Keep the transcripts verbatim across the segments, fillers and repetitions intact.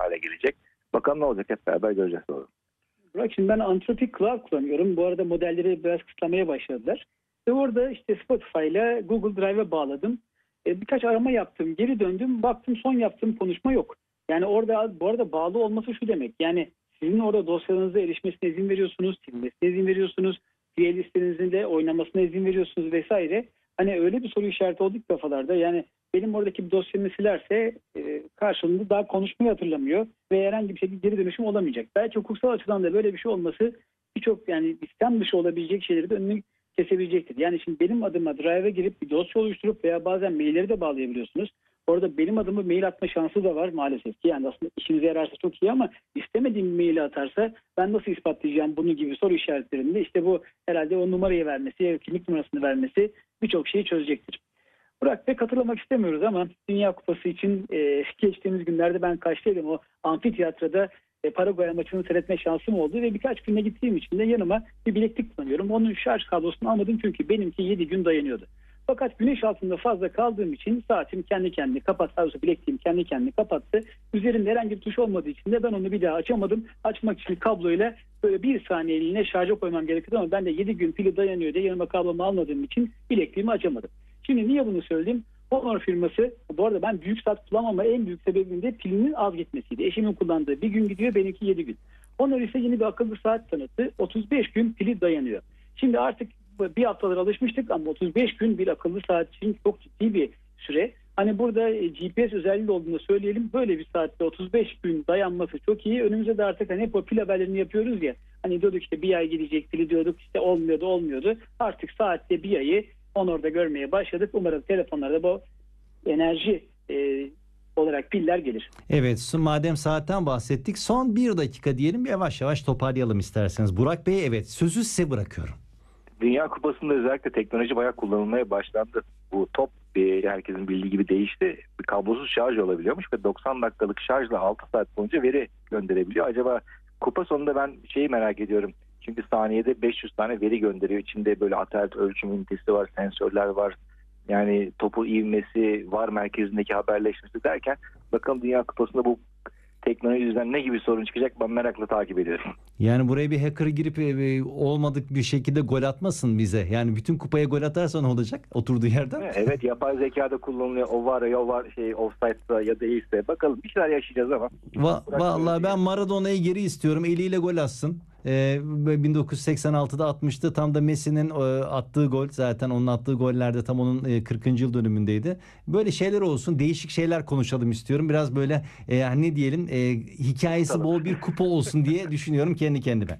hale gelecek. Bakalım ne olacak, hep beraber göreceğiz sonra. Bırak şimdi ben Anthropic Claude kullanıyorum. Bu arada modelleri biraz kısıtlamaya başladılar. Ve orada işte Spotify ile Google Drive'e bağladım. E, birkaç arama yaptım. Geri döndüm. Baktım son yaptığım konuşma yok. Yani orada bu arada bağlı olması şu demek. Yani sizin orada dosyalarınıza erişmesine izin veriyorsunuz. Silmesine izin veriyorsunuz. Üye listenizin de oynamasına izin veriyorsunuz vesaire. Hani öyle bir soru işareti oldu ki kafalarda. Yani benim oradaki bir dosyamı silerse e, karşılığında daha konuşmayı hatırlamıyor ve herhangi bir şekilde geri dönüşüm olamayacak. Belki hukuksal açıdan da böyle bir şey olması birçok yani istem dışı olabilecek şeyleri de önünü kesebilecektir. Yani şimdi benim adıma Drive'e girip bir dosya oluşturup veya bazen mailleri de bağlayabiliyorsunuz. Orada benim adımı mail atma şansı da var maalesef ki. Yani aslında işinize yararsa çok iyi ama istemediğim bir maili atarsa ben nasıl ispatlayacağım bunu gibi soru işaretlerinde işte bu herhalde o numarayı vermesi, kimlik numarasını vermesi birçok şeyi çözecektir. Burak Bey katılmak istemiyoruz ama Dünya Kupası için e, geçtiğimiz günlerde ben kaçtaydım o amfiteyatroda e, Paraguay maçını seyretme şansım oldu ve birkaç güne gittiğim için de yanıma bir bileklik kullanıyorum. Onun şarj kablosunu almadım çünkü benimki yedi gün dayanıyordu. Fakat güneş altında fazla kaldığım için saatim kendi kendini kapattı. Daha bilekliğim kendi kendini kapattı. Üzerinde herhangi bir tuş olmadığı için de ben onu bir daha açamadım. Açmak için kabloyla böyle bir saniyeliğine şarja koymam gerekiyordu ama ben de yedi gün pili dayanıyor diye yanıma kablomu almadığım için bilekliğimi açamadım. Şimdi niye bunu söyleyeyim? Honor firması, bu arada ben büyük saat kullanmama en büyük sebebim de pilinin az gitmesiydi. Eşimin kullandığı bir gün gidiyor, benimki yedi gün. Honor ise yeni bir akıllı saat tanıttı. otuz beş gün pili dayanıyor. Şimdi artık bir haftalar alışmıştık ama otuz beş gün bir akıllı saat için çok ciddi bir süre. Hani burada G P S özelliği olduğunu söyleyelim. Böyle bir saatte otuz beş gün dayanması çok iyi. Önümüzde de artık hani hep o pil haberlerini yapıyoruz ya. Hani diyorduk işte bir ay gidecek pili diyorduk işte olmuyordu olmuyordu. Artık saatte bir ayı Honor'da görmeye başladık. Umarım telefonlarda bu enerji e, olarak piller gelir. Evet, madem saatten bahsettik son bir dakika diyelim, yavaş yavaş toparlayalım isterseniz. Burak Bey, evet, sözü size bırakıyorum. Dünya Kupası'nda özellikle teknoloji bayağı kullanılmaya başlandı. Bu top bir, herkesin bildiği gibi değişti. Bir kablosuz şarj olabiliyormuş ve doksan dakikalık şarjla altı saat boyunca veri gönderebiliyor. Acaba kupa sonunda ben şeyi merak ediyorum. Çünkü saniyede beş yüz tane veri gönderiyor. İçinde böyle atelit ölçüm ünitesi var, sensörler var. Yani topun ivmesi, var merkezindeki haberleşmesi derken bakalım Dünya Kupası'nda bu teknoloji yüzünden ne gibi sorun çıkacak, ben merakla takip ediyorum. Yani buraya bir hacker girip e, olmadık bir şekilde gol atmasın bize. Yani bütün kupaya gol atarsa ne olacak oturduğu yerden? Evet, yapay zekada kullanılıyor. O var ya o var şey offside'da ya değilse bakalım bir şeyler yaşayacağız ama. Va- vallahi ben Maradona'yı geri istiyorum. Eliyle gol atsın. Ee, bin dokuz yüz seksen altıda atmıştı. Tam da Messi'nin e, attığı gol, zaten onun attığı gollerde tam onun e, kırkıncı yıl dönümündeydi. Böyle şeyler olsun, değişik şeyler konuşalım istiyorum. Biraz böyle e, ne diyelim e, hikayesi Tamam. bol bir kupa olsun diye düşünüyorum kendi kendime.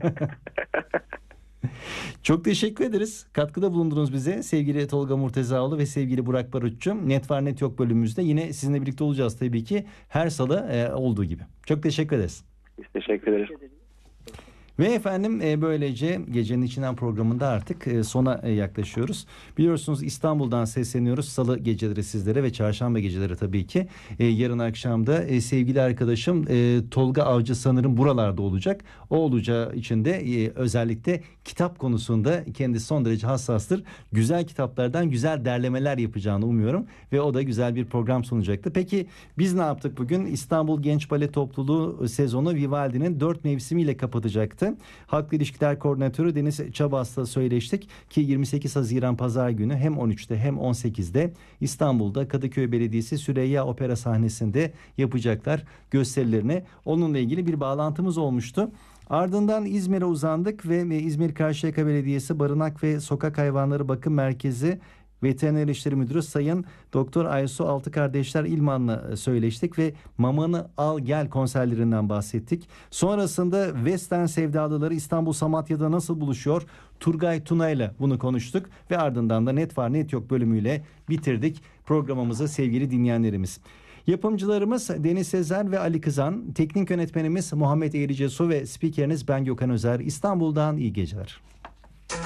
Çok teşekkür ederiz. Katkıda bulundunuz bize sevgili Tolga Murtezaoğlu ve sevgili Burak Barutçu. Net var net yok bölümümüzde yine sizinle birlikte olacağız tabii ki. Her salı e, olduğu gibi. Çok teşekkür ederiz. Biz teşekkür ederiz. Ve efendim e, böylece Gecenin İçinden programında artık e, sona e, yaklaşıyoruz. Biliyorsunuz İstanbul'dan sesleniyoruz salı geceleri sizlere ve çarşamba geceleri tabii ki. E, yarın akşamda e, sevgili arkadaşım e, Tolga Avcı sanırım buralarda olacak. O olacağı için de e, özellikle kitap konusunda kendisi son derece hassastır. Güzel kitaplardan güzel derlemeler yapacağını umuyorum ve o da güzel bir program sunacaktı. Peki biz ne yaptık bugün? İstanbul Genç Bale Topluluğu sezonu Vivaldi'nin dört mevsimiyle kapatacaktı. Halkla İlişkiler Koordinatörü Deniz Çabas'la söyleştik ki yirmi sekiz Haziran Pazar günü hem on üçte hem on sekizde İstanbul'da Kadıköy Belediyesi Süreyya Opera sahnesinde yapacaklar gösterilerini. Onunla ilgili bir bağlantımız olmuştu. Ardından İzmir'e uzandık ve İzmir Karşıyaka Belediyesi Barınak ve Sokak Hayvanları Bakım Merkezi Veteriner İşleri Müdürü Sayın Doktor Aysu Altı Kardeşler İlman'la söyleştik ve Mamanı Al Gel konserlerinden bahsettik. Sonrasında Western sevdalıları İstanbul Samatya'da nasıl buluşuyor? Turgay Tuna'yla bunu konuştuk ve ardından da Net Var Net Yok bölümüyle bitirdik programımızı sevgili dinleyenlerimiz. Yapımcılarımız Deniz Sezer ve Ali Kızan, teknik yönetmenimiz Muhammed Eğricesu ve spikeriniz ben Gökhan Özer. İstanbul'dan iyi geceler.